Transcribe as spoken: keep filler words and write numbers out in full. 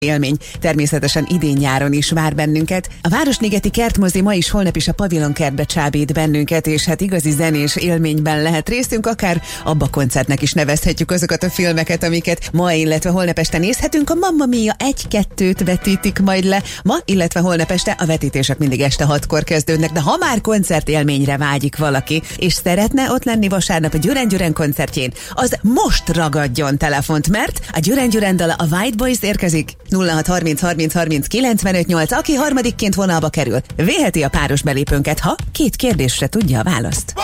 élmény természetesen idén-nyáron is vár bennünket. A Városligeti Kertmozi ma is, holnap is a Pavilon kertbe csábít bennünket, és hát igazi zenés élményben lehet részünk, akár abba koncertnek is nevezhetjük azokat a filmeket, amiket ma, illetve holnap este nézhetünk. A Mamma Mia egy-kettőt vetítik majd le ma, illetve holnap este. A vetítések mindig este hatkor kezdődnek, de ha már koncertélményre vágyik valaki, és szeretne ott lenni vasárnap a Győren Győren koncertjén, az most ragadjon telefont, mert a Győren Győren dala a White Boys érkezik. nulla hat harminc harminc harminc kilencvenöt nyolc, aki harmadikként vonalba kerül, véheti a páros belépőnket, ha két kérdésre tudja a választ.